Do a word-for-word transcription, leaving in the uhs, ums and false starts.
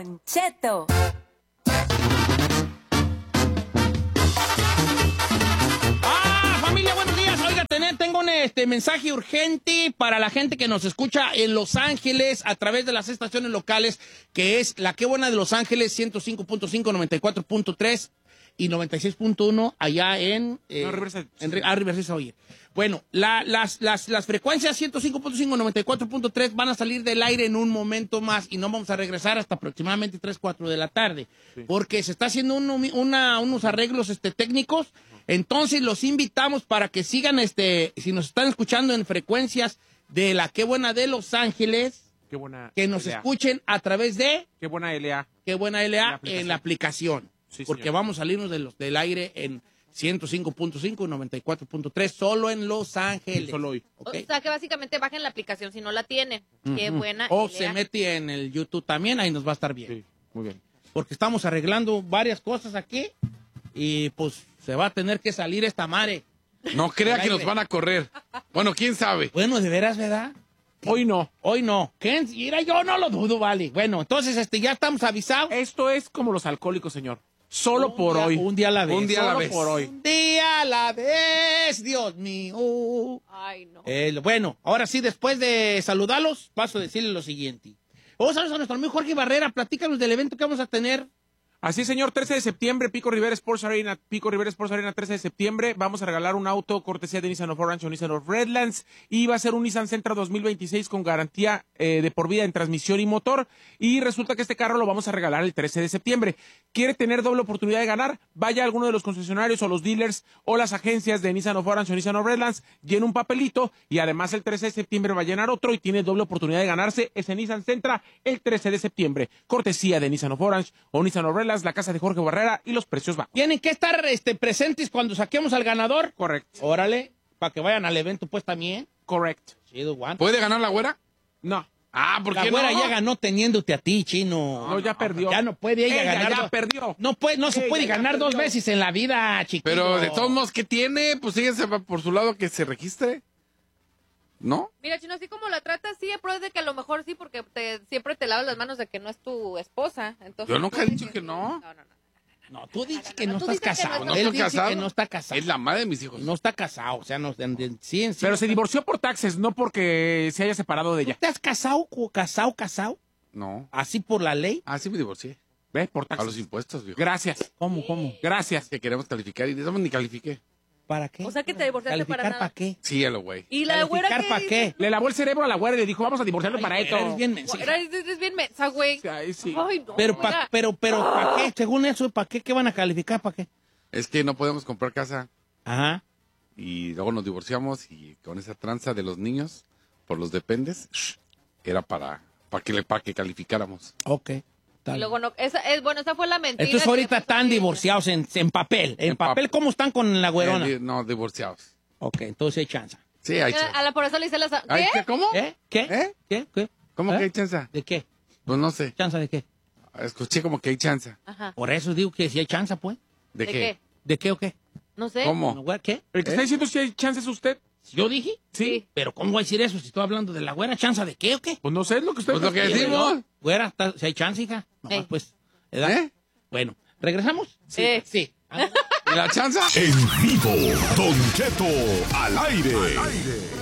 Don Cheto. ¡Ah, familia, buenos días! Oiga, tener, tengo un este, mensaje urgente para la gente que nos escucha en Los Ángeles a través de las estaciones locales, que es la Qué Buena de Los Ángeles, ciento cinco punto cinco, noventa y cuatro punto tres y noventa y seis punto uno allá en... Eh, no, Riverside. en ah, Riverside, oye. Bueno, la, las, las, las frecuencias ciento cinco punto cinco, noventa y cuatro punto tres van a salir del aire en un momento más y no vamos a regresar hasta aproximadamente tres, cuatro de la tarde, sí. Porque se está haciendo un, una, unos arreglos este, técnicos. Entonces los invitamos para que sigan, este, si nos están escuchando en frecuencias de la Qué Buena de Los Ángeles, Qué buena que nos L A. escuchen a través de Qué Buena L A. Qué Buena L A en la aplicación. Sí, porque señor. vamos a salirnos de los, del aire en ciento cinco punto cinco y noventa y cuatro punto tres, solo en Los Ángeles. Sí, solo hoy. ¿Okay? O sea, que básicamente bajen la aplicación si no la tienen. Uh-huh. Qué buena. O L A. se mete en el YouTube también, ahí nos va a estar bien. Sí, muy bien. Porque estamos arreglando varias cosas aquí y pues se va a tener que salir esta madre. No crea que nos van a correr. Bueno, quién sabe. Bueno, de veras, ¿verdad? Hoy no. Hoy no. ¿Quién? Mira, yo no lo dudo, vale. Bueno, entonces este, ya estamos avisados. Esto es como los alcohólicos, señor. Solo un por día, hoy. Un día a la vez. Un día a la Solo vez. por hoy. Un día a la vez, Dios mío. Ay, no. Eh, bueno, ahora sí, después de saludarlos, paso a decirles lo siguiente. Vamos a ver a nuestro amigo Jorge Barrera. Platícanos del evento que vamos a tener. Así, señor, trece de septiembre, Pico Rivera Sports Arena, Pico Rivera Sports Arena, trece de septiembre, vamos a regalar un auto cortesía de Nissan of Orange o Nissan of Redlands, y va a ser un Nissan Sentra dos mil veintiséis con garantía eh, de por vida en transmisión y motor, y resulta que este carro lo vamos a regalar el trece de septiembre. ¿Quiere tener doble oportunidad de ganar? Vaya a alguno de los concesionarios o los dealers o las agencias de Nissan of Orange o Nissan of Redlands, llena un papelito, y además el trece de septiembre va a llenar otro, y tiene doble oportunidad de ganarse ese Nissan Sentra el trece de septiembre, cortesía de Nissan of Orange o Nissan of Redlands, la casa de Jorge Barrera, y los precios bajos. Tienen que estar este, presentes cuando saquemos al ganador. Correcto. Órale, para que vayan al evento pues también. Correcto. Chido, guante. ¿Puede ganar la güera? No. Ah, ¿por La qué güera no? ya ganó teniéndote a ti, chino. No, ya perdió. Ya no puede ella, Ella ganar. ya dos- perdió. No, puede, no se Ella puede ya ganar dos perdió. veces en la vida, chiquillo. Pero de todos modos, ¿qué tiene? Pues síguense por su lado que se registre. ¿No? Mira, Chino, así como la tratas, sí, pero es de que a lo mejor sí, porque te, siempre te lavas las manos de que no es tu esposa. Entonces, Yo nunca he puede dicho que no. No, no, no. No, tú dices que no, no, tú estás dices que no casado. No Él estoy dice casado. que no está casado. Es la madre de mis hijos. No está casado, o sea, no, en, en- sí, en sí. Pero se divorció por taxes, no porque se haya separado de ¿Tú ella. te has casado, cu- casado, casado? No. Así por la ley. Ah, sí me divorcié. ¿Ves? Por A los taxes. impuestos, viejo. Gracias. ¿Cómo, cómo? Gracias. Que queremos calificar y de eso ni califiqué. ¿Para qué? O sea que te divorciaste para ¿Calificar nada. para qué? Sí, a lo güey. Y la güera ¿Calificar que para qué? Le lavó el cerebro a la güera y le dijo, vamos a divorciarlo para Ay, esto. eres bien mensa. Eres, eres bien mensa, güey. Ay, sí. Ay, no. Pero, mira. pa, pero, pero, ¿para qué? Según eso, ¿para qué? ¿Qué van a calificar? ¿Para qué? Es que no podemos comprar casa Ajá. y luego nos divorciamos y con esa tranza de los niños por los dependes, shh, era para, para, que, le- para que calificáramos. Ok. Y Tal. luego no. Esa, es, bueno, esa fue la mentira. Entonces que ahorita pasó están aquí. divorciados en, en papel. En, En papel, pap- ¿cómo están con la güerona? Eh, di- no, divorciados. Ok, entonces hay chance. Sí, hay Eh, chance. A la por eso le hice la. Ay, ¿Qué? ¿qué? ¿Cómo? ¿Eh? ¿Qué? ¿Eh? ¿Qué? ¿Qué? ¿Cómo ¿Eh? que hay chance? ¿De qué? Pues no sé. ¿Chance de qué? Escuché como que hay chance. Ajá. Por eso digo que si hay chance, pues. ¿De, ¿De qué? qué? ¿De qué o qué? No sé. ¿Cómo? ¿No, güey, ¿Qué? ¿El que está diciendo si hay chances usted? ¿Yo dije? Sí. ¿Pero cómo voy a decir eso si estoy hablando de la güera? ¿Chance de qué o qué? Pues no sé, es lo que usted Pues lo que está diciendo. decimos. Güera, está- si hay chance, hija. No, Eh. pues. ¿Edad? ¿Eh? Bueno, ¿regresamos? Sí. Eh. Sí. Ah, ¿Y la chance? En vivo, Don Cheto al aire.